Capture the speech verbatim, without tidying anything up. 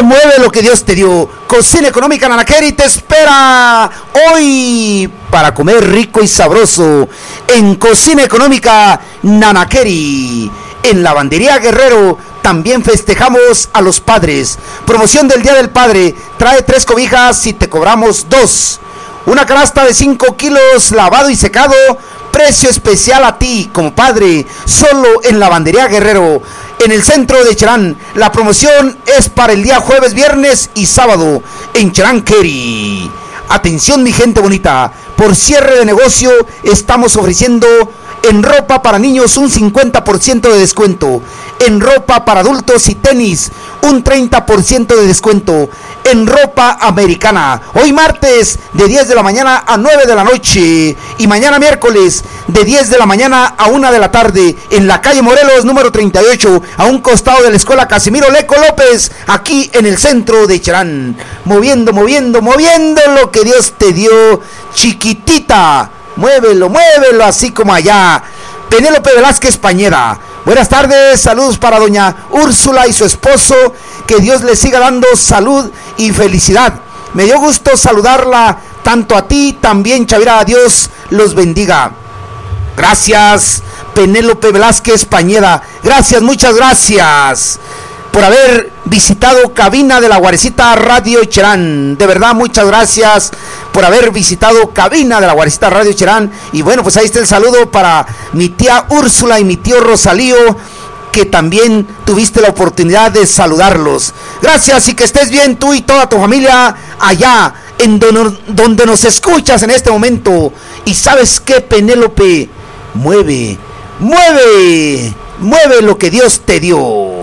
mueve lo que Dios te dio. Cocina Económica Nanacary te espera hoy para comer rico y sabroso en Cocina Económica Nanacary. En Lavandería Guerrero también festejamos a los padres. Promoción del Día del Padre. Trae tres cobijas y te cobramos dos. Una canasta de cinco kilos lavado y secado. Precio especial a ti como padre. Solo en Lavandería Guerrero. En el centro de Cherán. La promoción es para el día jueves, viernes y sábado. En Cherán Kerry. Atención mi gente bonita. Por cierre de negocio estamos ofreciendo en ropa para niños un cincuenta por ciento de descuento. En ropa para adultos y tenis un treinta por ciento de descuento. En ropa americana. Hoy martes de diez de la mañana a nueve de la noche. Y mañana miércoles de diez de la mañana a una de la tarde. En la calle Morelos número treinta y ocho. A un costado de la escuela Casimiro Leco López. Aquí en el centro de Cherán. Moviendo, moviendo, moviendo lo que Dios te dio. Chiquitita. Muévelo, muévelo así como allá. Penélope Velázquez Pañeda. Buenas tardes, saludos para doña Úrsula y su esposo. Que Dios les siga dando salud y felicidad. Me dio gusto saludarla, tanto a ti, también Chavira, Dios los bendiga. Gracias, Penélope Velázquez Pañeda. Gracias, muchas gracias por haber visitado cabina de la Guarecita Radio Cherán. De verdad, muchas gracias por haber visitado cabina de la Guarecita Radio Cherán. Y bueno, pues ahí está el saludo para mi tía Úrsula y mi tío Rosalío, que también tuviste la oportunidad de saludarlos. Gracias y que estés bien tú y toda tu familia allá en don, donde nos escuchas en este momento. Y sabes qué, Penélope, mueve, mueve, mueve lo que Dios te dio.